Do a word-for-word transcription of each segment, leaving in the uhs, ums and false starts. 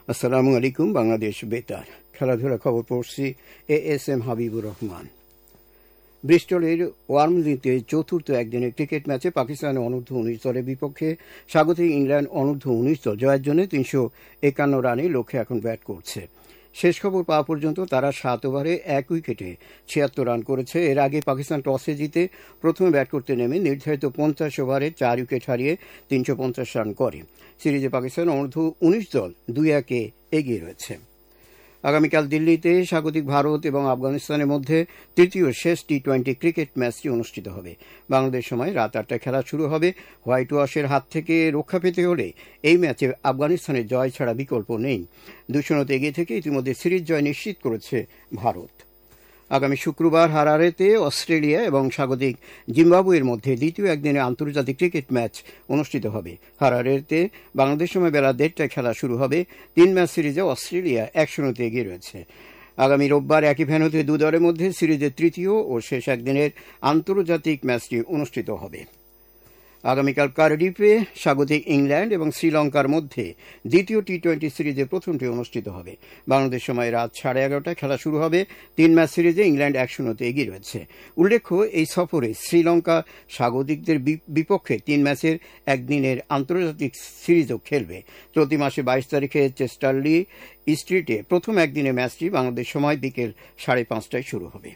আসসালামু আলাইকুম। বাংলাদেশ বেতার খেলাধুলা খবর পড়ছি A S M Habibur Rahman. ব্রিস্টলের ওয়ার্মলিতে চতুর্থ একদিনের ক্রিকেট ম্যাচে পাকিস্তানের অনূর্ধ্ব উনিশ দলের বিপক্ষে স্বাগতিক ইংল্যান্ড অনূর্ধ্ব উনিশ দল জয়ের জন্য তিনশো একান্ন রানে লক্ষ্যে এখন ব্যাট করছে। শেষ খবর পাওয়া পর্যন্ত তারা সাত ওভারে এক উইকেটে ছিয়াত্তর রান করেছে। এর আগে পাকিস্তান টসে জিতে প্রথমে ব্যাট করতে নেমে নির্ধারিত পঞ্চাশ ওভারে চার উইকেট হারিয়ে তিনশো পঞ্চাশ রান করে। সিরিজে পাকিস্তান অনূর্ধ্ব উনিশ দল দুই একে এগিয়ে রয়েছে। আগামীকাল দিল্লিতে স্বাগতিক ভারত এবং আফগানিস্তানের মধ্যে তৃতীয় শেষ টি টোয়েন্টি ক্রিকেট ম্যাচটি অনুষ্ঠিত হবে। বাংলাদেশ সময় রাত আটটায় খেলা শুরু হবে। হোয়াইট ওয়াশের হাত থেকে রক্ষা পেতে হলে এই ম্যাচে আফগানিস্তানের জয় ছাড়া বিকল্প নেই। দুই শূন্যতে এগিয়ে থেকে ইতিমধ্যে সিরিজ জয় নিশ্চিত করেছে ভারত। আগামী শুক্রবার হারারেতে অস্ট্রেলিয়া এবং স্বাগতিক জিম্বাবুয়ের মধ্যে দ্বিতীয় একদিনের আন্তর্জাতিক ক্রিকেট ম্যাচ অনুষ্ঠিত হবে। হারারেতে বাংলাদেশ সময় বেলা দেড়টায় খেলা শুরু হবে। তিন ম্যাচ সিরিজে অস্ট্রেলিয়া এক শূন্যতে এগিয়ে রয়েছে। আগামী রোববার একই ভেন্যুতে দু দলের মধ্যে সিরিজের তৃতীয় ও শেষ একদিনের আন্তর্জাতিক ম্যাচটি অনুষ্ঠিত হবে। আগামীকাল কার্ডিফে স্বাগতিক ইংল্যান্ড এবং শ্রীলঙ্কার মধ্যে দ্বিতীয় টি টোয়েন্টি সিরিজের প্রথমটি অনুষ্ঠিত হবে। বাংলাদেশ সময় রাত সাড়ে এগারোটায় খেলা শুরু হবে। তিন ম্যাচ সিরিজে ইংল্যান্ড এক শূন্যতে এগিয়ে রয়েছে। উল্লেখ্য, এই সফরে শ্রীলঙ্কা স্বাগতিকদের বিপক্ষে তিন ম্যাচের একদিনের আন্তর্জাতিক সিরিজও খেলবে। চলতি মাসে বাইশ তারিখে চেস্টারলি স্ট্রিটে প্রথম একদিনের ম্যাচটি বাংলাদেশ সময় বিকেল সাড়ে পাঁচটায় শুরু হবে।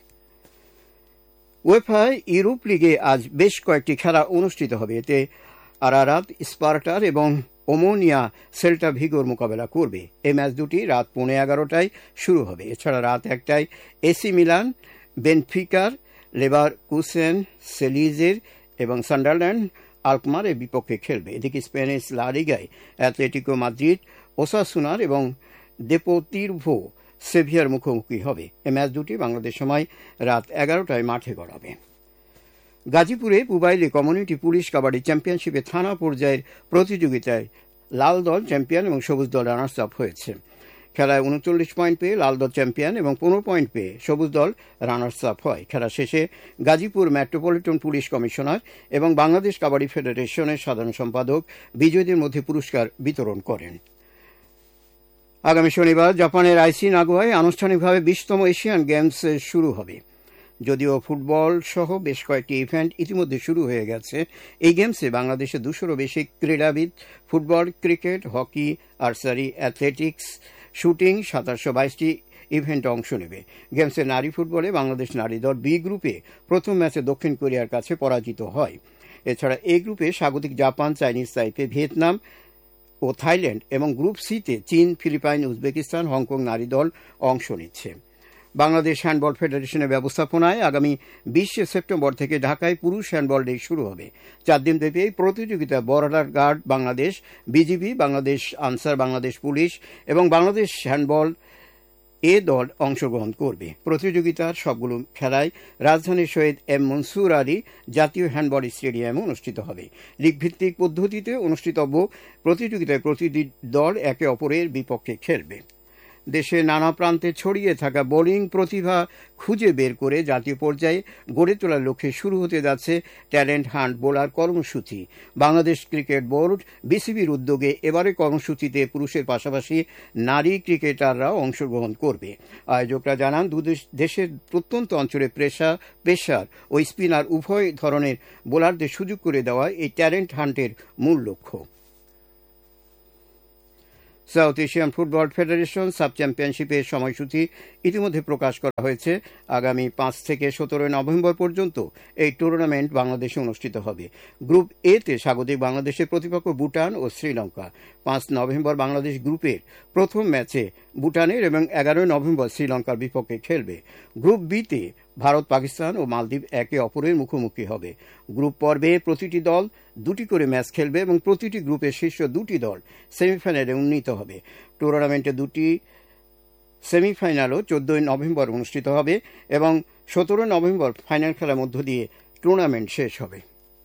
উয়েফা ইউরোপ লিগে আজ বেশ কয়েকটি খেলা অনুষ্ঠিত হবে। এতে আরারাত স্পার্টার এবং ওমোনিয়া সেল্টা ভিগোর মোকাবেলা করবে। এই ম্যাচ দুটি রাত পৌনে এগারোটায় শুরু হবে। এছাড়া রাত একটায় এসি মিলান বেনফিকার, লেভারকুসেন সেলিজের এবং সান্ডারল্যান্ড আলকমারের বিপক্ষে খেলবে। এদিকে স্পেনিশ লা লিগায় অ্যাটলেটিকো মাদ্রিদ ওসাসুনার এবং দেপোর্তিভো সেভিয়ার মুখোমুখি হবে। এ ম্যাচ দুটি বাংলাদেশ সময় রাত এগারোটায় মাঠে গড়াবে। গাজীপুরে পুবাইলে কমিউনিটি পুলিশ কাবাডি চ্যাম্পিয়নশিপে থানা পর্যায়ের প্রতিযোগিতায় লাল দল চ্যাম্পিয়ন এবং সবুজ দল রানার্স আপ হয়েছে। খেলায় উনচল্লিশ পয়েন্ট পেয়ে লাল দল চ্যাম্পিয়ন এবং পনেরো পয়েন্ট পেয়ে সবুজ দল রানার্স আপ হয়। খেলা শেষে গাজীপুর মেট্রোপলিটন পুলিশ কমিশনার এবং বাংলাদেশ কাবাডি ফেডারেশনের সাধারণ সম্পাদক বিজয়ীদের মধ্যে পুরস্কার বিতরণ করেন। আগামী শনিবার জাপানের আইসি নাগোয়ায় আনুষ্ঠানিকভাবে বিশতম এশিয়ান গেমস শুরু হবে। যদিও ফুটবল সহ বেশ কয়েকটি ইভেন্ট ইতিমধ্যে শুরু হয়ে গেছে। এই গেমসে বাংলাদেশে দুশোরও বেশি ক্রীড়াবিদ football, cricket, hockey, archery, athletics, shooting সাতাশশো বাইশটি ইভেন্টে অংশ নেবে। গেমসে নারী ফুটবলে বাংলাদেশ নারী দল বি গ্রুপে প্রথম ম্যাচে দক্ষিণ কোরিয়ার কাছে পরাজিত হয়। এছাড়া এ গ্রুপে স্বাগতিক জাপান, চাইনিজ তাইপে, ভিয়েতনাম ও থাইল্যান্ড এবং গ্রুপ সিতে চীন, ফিলিপাইন, উজবেকিস্তান, হংকং নারী দল অংশ নিচ্ছে। বাংলাদেশ হ্যান্ডবল ফেডারেশনের ব্যবস্থাপনায় আগামী বিশে সেপ্টেম্বর থেকে ঢাকায় পুরুষ হ্যান্ডবল ডে শুরু হবে। চার দিন ব্যাপী এই প্রতিযোগিতায় border guard Bangladesh, BGB, Bangladesh Ansar, Bangladesh police এবং বাংলাদেশ হ্যান্ডবল এ দল অংশগ্রহণ করবে। প্রতিযোগিতার সবগুলো খেলায় রাজধানীর শহীদ এম মনসুর আলী জাতীয় হ্যান্ডবল স্টেডিয়ামে অনুষ্ঠিত হবে। লিগভিত্তিক পদ্ধতিতে অনুষ্ঠিতব্য প্রতিযোগিতায় প্রতিটি দল একে অপরের বিপক্ষে খেলবে। দেশের নানা প্রান্তে ছড়িয়ে থাকা বোলিং প্রতিভা খুঁজে বের করে জাতীয় পর্যায়ে গড়ে তোলার লক্ষ্যে শুরু হতে যাচ্ছে ট্যালেন্ট হান্ট বোলার কর্মসূচি। বাংলাদেশ ক্রিকেট বোর্ড বিসিবির উদ্যোগে এবারে কর্মসূচিতে পুরুষের পাশাপাশি নারী ক্রিকেটাররাও অংশগ্রহণ করবে। আয়োজকরা জানান, দু দেশের প্রত্যন্ত অঞ্চলে পেশা পেশার ও স্পিনার উভয় ধরনের বোলারদের সুযোগ করে দেওয়া এই ট্যালেন্ট হান্টের মূল লক্ষ্য। South Asian football federation sub চ্যাম্পিয়নশিপের সময়সূচি ইতিমধ্যে প্রকাশ করা হয়েছে। আগামী পাঁচ থেকে সতেরোই নভেম্বর পর্যন্ত এই টুর্নামেন্ট বাংলাদেশে অনুষ্ঠিত হবে। গ্রুপ এ তে স্বাগতিক বাংলাদেশের প্রতিপক্ষ ভুটান ও শ্রীলঙ্কা। পাঁচ নভেম্বর বাংলাদেশ গ্রুপের প্রথম ম্যাচে ভুটানের এবং এগারোই নভেম্বর শ্রীলঙ্কার বিপক্ষে খেলবে। গ্রুপ বিতে ভারত, পাকিস্তান ও মালদ্বীপ একে অপরের মুখোমুখি হবে। গ্রুপ পর্বে প্রতিটি দল দুটি করে ম্যাচ খেলবে এবং প্রতিটি গ্রুপের শীর্ষ দুটি দল সেমিফাইনালে উন্নীত হবে। টুর্নামেন্টে দুটি সেমিফাইনালও চোদ্দই নভেম্বর অনুষ্ঠিত হবে এবং সতেরোই নভেম্বর ফাইনাল খেলার মধ্য দিয়ে টুর্নামেন্ট শেষ হবে।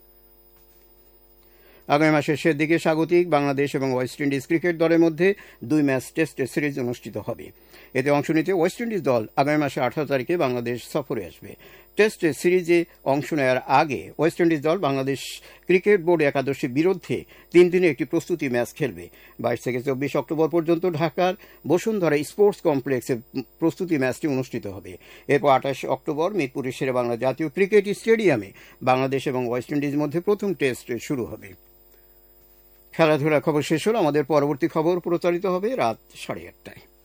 আগামী মাসের শেষ দিকে স্বাগতিক বাংলাদেশ এবং ওয়েস্ট ইন্ডিজ ক্রিকেট দলের মধ্যে দুই ম্যাচ টেস্ট সিরিজ অনুষ্ঠিত হবে। এতে অংশ নিতে ওয়েস্ট ইন্ডিজ দল আগামী মাসের আঠারো তারিখে বাংলাদেশ সফরে আসবে। টেস্ট সিরিজে অংশ নেওয়ার আগে ওয়েস্ট ইন্ডিজ দল বাংলাদেশ ক্রিকেট বোর্ড একাদশের বিরুদ্ধে তিন দিনে একটি প্রস্তুতি ম্যাচ খেলবে। বাইশ থেকে চব্বিশ অক্টোবর পর্যন্ত ঢাকার বসুন্ধরা স্পোর্টস কমপ্লেক্সে প্রস্তুতি ম্যাচটি অনুষ্ঠিত হবে। এরপর আঠাশ অক্টোবর মিরপুরের শেরেবাংলা জাতীয় ক্রিকেট স্টেডিয়ামে বাংলাদেশ এবং ওয়েস্ট ইন্ডিজের মধ্যে প্রথম টেস্ট শুরু হবে। খেলাধুলার খবর শেষ হল। আমাদের পরবর্তী খবর প্রচারিত হবে রাত সাড়ে আটটায়।